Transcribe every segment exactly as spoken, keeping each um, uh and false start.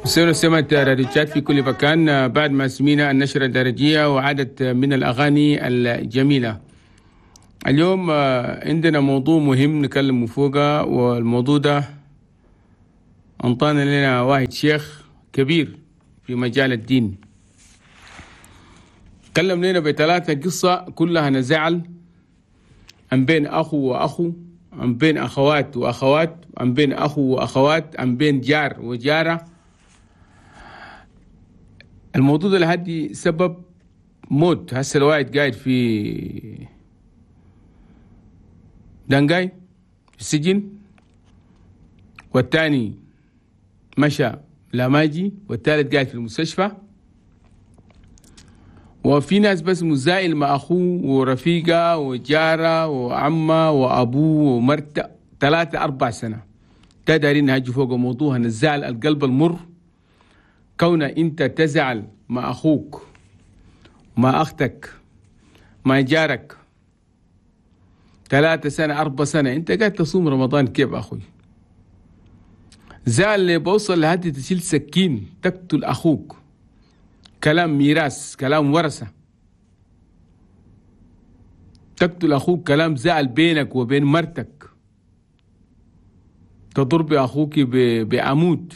سير سمت راديوشات في كل مكان بعد ما سمينا النشرة الدرجية وعدد من الأغاني الجميلة. اليوم عندنا موضوع مهم نكلم فوقه، والموضوع ده أنطانا لنا واحد شيخ كبير في مجال الدين. تكلم لنا بثلاثة قصة كلها نزعل، عن بين أخو وأخو، عن بين أخوات وأخوات، عن بين أخو وأخوات، عن بين جار وجارة. الموضوع ده لهدي سبب موت. هسه الواحد قاعد في دنقاي في السجن، والتاني مشى لاماجي، والثالث قاعد في المستشفى، وفي ناس بس مزايل مع أخوه ورفيقه وجاره وعمه وأبوه ومرته ثلاثة أربع سنة. ده دارين نهجوا فوق موضوع الزعل القلب المر. كون أنت تزعل مع أخوك، مع أختك، مع جارك ثلاثة سنة أربع سنة، أنت قاعد تصوم رمضان كيف أخوي؟ زعل اللي بوصل لهدي تشيل سكين تقتل أخوك. كلام ميراث، كلام ورثة. تقتل أخوك كلام زعل بينك وبين مرتك. تضرب أخوك بعمود،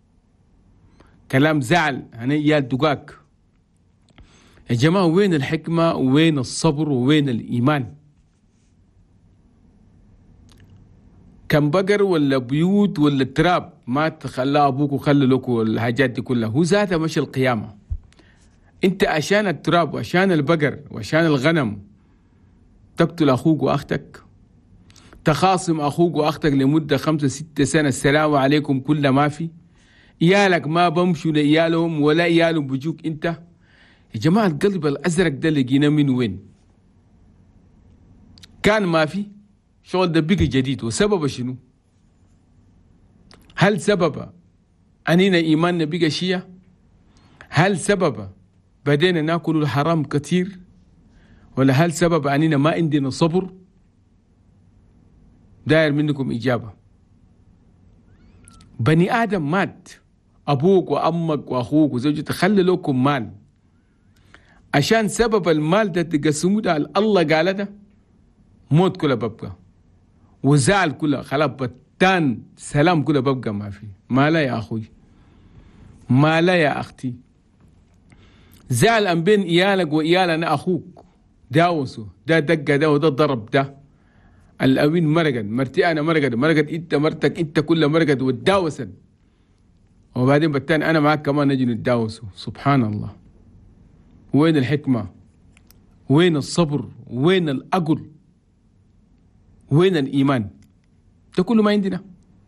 كلام زعل. أنا إيال دقاك. يا جماعة، وين الحكمة وين الصبر وين الإيمان؟ كم بقر ولا بيوت ولا تراب ما تخلى أبوك وخلى لك الحاجات دي كلها، هو ذاتها مش القيامة. أنت عشان التراب وعشان البقر وعشان الغنم تقتل أخوك وأختك، تخاصم أخوك وأختك لمدة خمسة ستة سنة، السلام عليكم كل ما في، إيالك ما بمشوا لإيالهم ولا إيالهم بجوك أنت. يا جماعة، القلب الأزرق ده لقينا من وين؟ كان ما في شغل ده بقى جديد، وسبب شنو؟ هل سبب أنينا إيماننا بقى شيء؟ هل سبب بدينا ناكل الحرام كتير؟ ولا هل سبب أنينا ما عندنا صبر؟ داير منكم إجابة. بني آدم مات، أبوك وأمك وأخوك وزوجتك خلي لكم مال، عشان سبب المال ده تقسموا ده الله قال ده موت كله ببقى، وزعل كله خلاص بتان، سلام كله ببقى ما في. ما لا يا أخوي، ما لا يا أختي. زعل أن بين إيالك وإيالنا أخوك، داوسوا ده دقة ده وده ضرب ده. الأوين مرقد، مرتي أنا مرقد، مرقد إنت مرتك إنت كل مرقد وتداوسن، وبعدين بالتاني أنا معك كمان نجي نتداوسوا. سبحان الله. وين الحكمة؟ وين الصبر؟ وين الأقل؟ وين الإيمان؟ ده كله ما عندنا.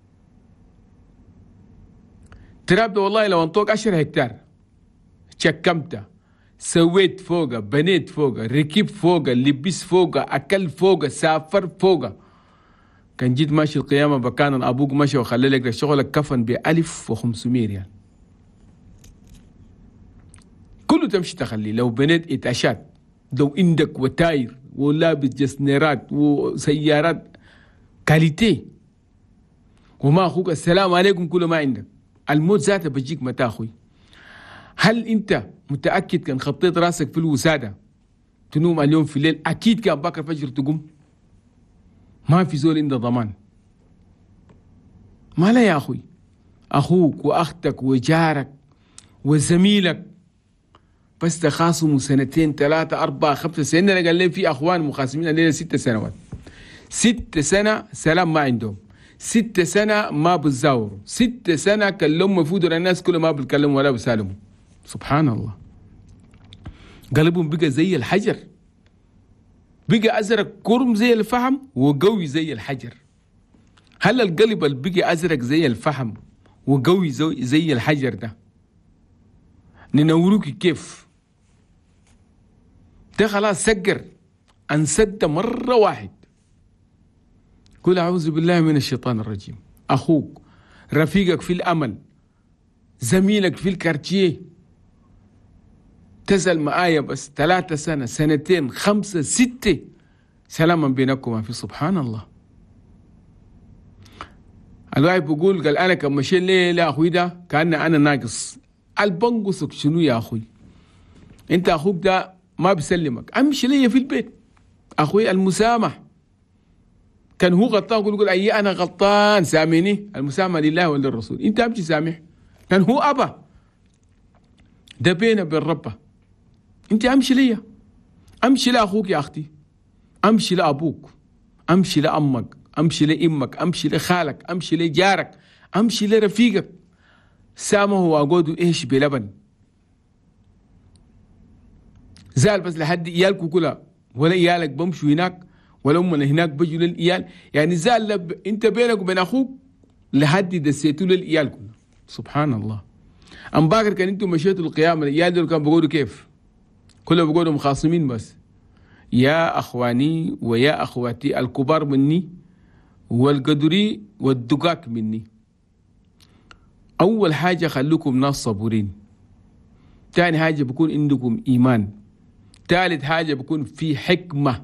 تراب ده والله لو انطوك عشرة هكتار شكمته، سويت فوقه، بنيت فوقه، ركب فوقه، لبس فوقه، أكل فوقه، سافر فوقه، كان جيت ماشي القيامة بكان أبوك ماشي وخلي لك شغلك كفن بألف وخمسمية ريال. كله تمشي تخلي. لو بنيت إتاشات، لو عندك وتاير ولابس جسنيرات وسيارات كاليتي، وما أخوك السلام عليكم كله ما عندك، الموت ذاته بيجيك متى أخوي؟ هل أنت متأكد كان خطيت راسك في الوسادة تنوم اليوم في الليل أكيد كان باكر فجر تقوم؟ ما في زول عنده ضمان. ما لا يا أخوي، أخوك وأختك وجارك وزميلك بس تخاصموا سنتين ثلاثة أربعة خمسة سنين. أنا قال لي في أخوان مخاصمين الليلة ست سنوات، ست سنة سلام ما عندهم، ست سنة ما بتزاوروا، ست سنة كلهم يفودوا الناس كل ما بيتكلموا ولا بيسالموا. سبحان الله. قلبهم بقى زي الحجر، بقى أزرق كرم زي الفحم وقوي زي الحجر. هل القلب اللي بقى أزرق زي الفحم وقوي زي, زي الحجر ده ننوروك كيف؟ ده خلاص سكر انسد مرة واحد. قل أعوذ بالله من الشيطان الرجيم. أخوك، رفيقك في الأمل، زميلك في الكارتيه تزل معايا بس ثلاثة سنة سنتين خمسة ستة، سلاما بينكما في. سبحان الله. الواحد بيقول قال انا كم مشيت ليه لا اخوي ده كان انا ناقص. البنقصك شنو يا اخوي؟ انت اخوك ده ما بيسلمك، امشي لي في البيت. اخوي المسامح، كان هو غلطان يقول يقول اي انا غلطان سامحني، المسامحه لله وللرسول، انت امشي سامح. كان هو ابى، ده بينه وبين ربه. انت امشي لي، امشي لاخوك يا اختي، امشي لابوك، امشي لامك، امشي لامك، امشي لخالك، امشي لجارك، امشي لرفيقك. سامه واقودوا ايش بلبن. زال بس لحد ايالكم كلها، ولا ايالك بمشوا هناك، ولا امنا هناك بجوا للايال. يعني زال لب... انت بينك وبين اخوك لحد دسيتوا للايال كلها. سبحان الله. ام باكر كان انتم مشيتوا القيامه، الايال دول كانوا بيقولوا كيف؟ كلهم بيقولوا مخاصمين بس. يا اخواني ويا اخواتي، الكبار مني والقدري والدقاق مني، اول حاجه خلوكم ناس صبورين. ثاني حاجه بكون عندكم ايمان. ثالث حاجه بكون في حكمه.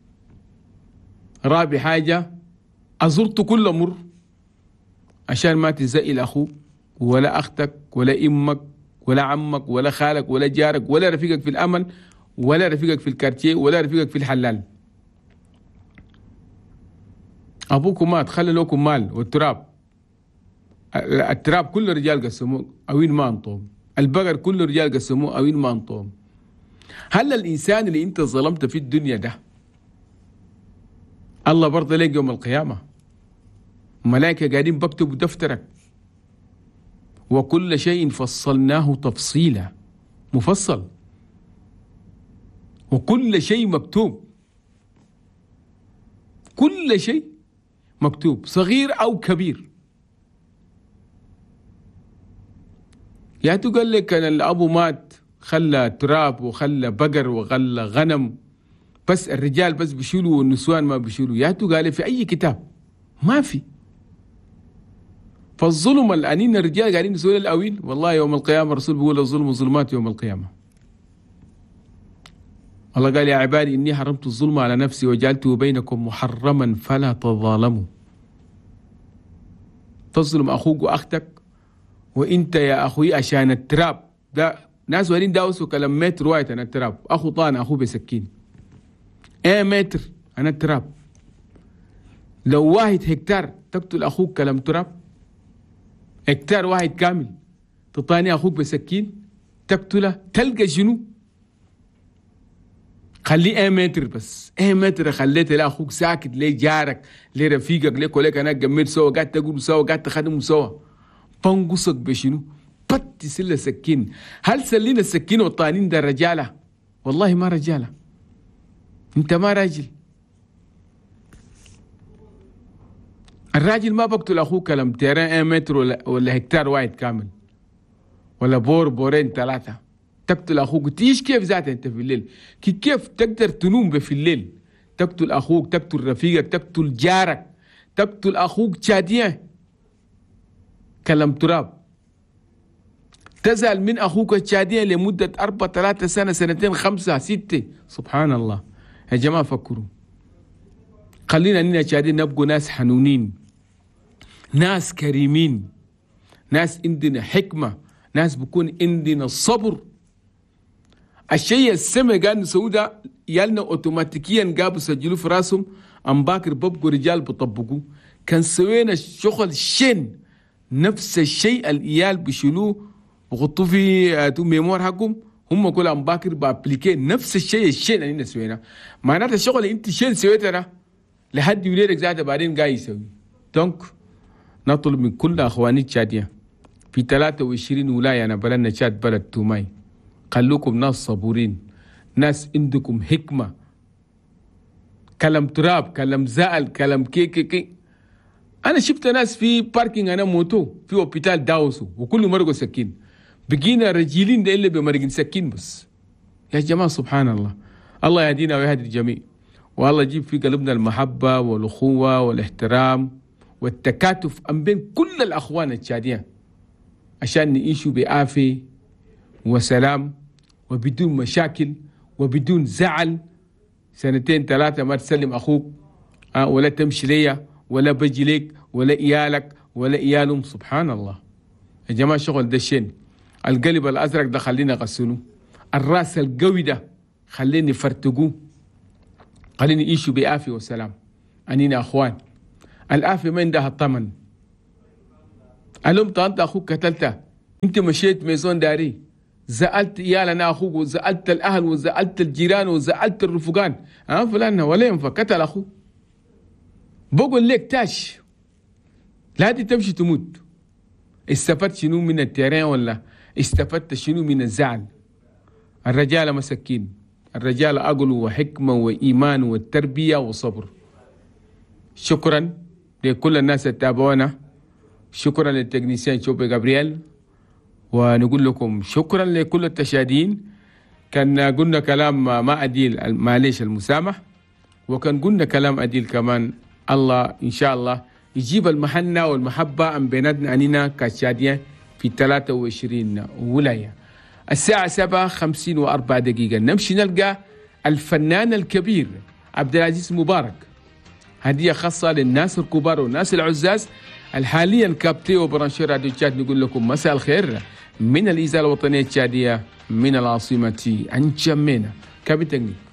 رابع حاجه ازرت كل مر عشان ما تزئل اخوك ولا اختك ولا امك ولا عمك ولا خالك ولا جارك ولا رفيقك في الامل ولا رفيقك في الكارتيه ولا رفيقك في الحلال. ابوكم مات خلى لكم مال والتراب. التراب كل الرجال قسموه اوين ما انطوم. البقر كل الرجال قسموه اوين ما انطوم. هل الانسان اللي انت ظلمته في الدنيا ده الله برضه لك يوم القيامه ملائكه قاعدين بكتبوا دفترك، وكل شيء فصلناه تفصيلا، مفصل، وكل شيء مكتوب، كل شيء مكتوب صغير او كبير. يا تقول لك أن الأبو مات خلى تراب وخلى بقر وخلى غنم، بس الرجال بس بيشيلوا والنسوان ما بيشيلوا. يا تقال في أي كتاب ما في. فالظلم الأنين الرجال قاعدين يسوون الأويل، والله يوم القيامة الرسول بيقول الظلم ظلمات يوم القيامة. الله قال يا عبادي إني حرمت الظلم على نفسي وجعلته بينكم محرما فلا تظالموا. تظلم أخوك وأختك وانت يا اخوي عشان التراب ده. ناس وارين داوسوا كلام متر وايت انا التراب، اخو طان اخوه بسكين. ايه متر انا التراب. لو واحد هكتار تقتل اخوك كلام تراب، هكتار واحد كامل تطاني اخوك بسكين تقتله، تلقى شنو؟ خليه ايه متر بس، ايه متر خليته لاخوك ساكت، ليه جارك، ليه رفيقك، ليه كوليك انا قميت سوا، قاعد تقول سوا، قاعد تخدموا سوا. بنقصك بشنو؟ بت سله سكين. هل سلينا السكين والطانين ده رجاله؟ والله ما رجاله. انت ما راجل. الراجل ما بقتل اخوه كلام تيران ايه متر ولا, ولا هكتار واحد كامل ولا بور بورين ثلاثه. تقتل اخوك تيجي كيف ذاتها انت في الليل؟ كيف تقدر تنوم في الليل؟ تقتل اخوك، تقتل رفيقك، تقتل جارك، تقتل اخوك شاديه كلام تراب. تزعل من أخوك الشادية لمدة أربع ثلاثة سنة سنتين خمسة ستة. سبحان الله. يا جماعة فكروا، خلينا نحن الشادية نبقوا ناس حنونين، ناس كريمين، ناس عندنا حكمة، ناس بكون عندنا صبر. الشيء السمع قاعد نسوي ده يالنا اوتوماتيكيا قابوا سجلوا في راسهم. أم باكر ببقوا رجال بطبقوا. كان سوينا الشغل شين نفس الشيء الايال بيشيلوه بغطوا في ميمور حقهم، هم كل ام باكر بابليكين نفس الشيء الشيء اللي سويناه. معناته الشغل اللي انت شين سويته ده لحد يوليدك ذاته بعدين قاعد يسوي. دونك نطلب من كل اخواني الشاديه في ثلاثة وعشرين ولايه انا بلدنا تشاد بلد توماي، خلوكم ناس صبورين، ناس عندكم حكمه. كلام تراب، كلام زعل، كلام كي كي كي. أنا شفت ناس في باركينج أنا موتو في أوبيتال داوسو وكل مرقوا سكين. بقينا رجيلين ده إلا بمرقين سكين بس. يا جماعة سبحان الله. الله يهدينا ويهدي الجميع، والله يجيب في قلبنا المحبة والأخوة والاحترام والتكاتف أم بين كل الأخوان الشادية عشان نعيشوا بعافية وسلام وبدون مشاكل وبدون زعل. سنتين ثلاثة ما تسلم أخوك أه ولا تمشي ليا ولا بجي لك ولا إيالك ولا إيالهم. سبحان الله يا جماعة، شغل ده شين. القلب الأزرق ده خلينا غسلوه، الرأس القوي ده خليني فرتقوه، خليني يعيشوا بآفية وسلام. أنينا أخوان، الآفية ما عندها الثمن. اليوم أنت أخوك قتلته، أنت مشيت ميزون داري، زعلت إيالنا أخوك وزعلت الأهل وزعلت الجيران وزعلت الرفقان، ها فلان ولا ينفع قتل أخوه، بقول لك تاش لا دي تمشي تموت. استفدت شنو من التيرين ولا استفدت شنو من الزعل؟ الرجال مسكين، الرجال عقل وحكمة وإيمان والتربية وصبر. شكرا لكل الناس اللي تابعونا، شكرا للتكنيسيان شوبي جابرييل، ونقول لكم شكرا لكل التشاهدين. كان قلنا كلام ما عديل، معليش المسامح، وكان قلنا كلام عديل كمان. الله إن شاء الله يجيب المحنة والمحبة عن بيناتنا أننا كشادية في ثلاثة وعشرين ولاية. الساعة سبعة خمسين وأربع دقيقة نمشي نلقى الفنان الكبير عبد العزيز مبارك، هدية خاصة للناس الكبار والناس العزاز الحاليا كابتن وبرانشير راديو تشاد. نقول لكم مساء الخير من الإذاعة الوطنية التشادية من العاصمة أنجمينا. كابتن